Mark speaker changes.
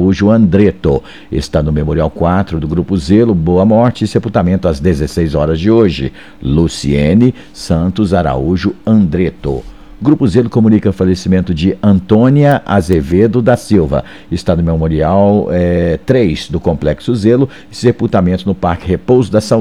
Speaker 1: Araújo Andreto. Está no Memorial 4 do Grupo Zelo, Boa Morte, sepultamento às 16 horas de hoje. Luciene Santos Araújo Andreto. Grupo Zelo comunica o falecimento de Antônia Azevedo da Silva. Está no Memorial 3 do Complexo Zelo, sepultamento no Parque Repouso da Saudade.